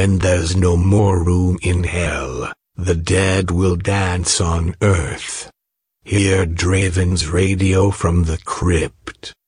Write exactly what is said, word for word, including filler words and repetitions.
when there's no more room in hell, the dead will dance on earth. Hear Draven's radio from the crypt.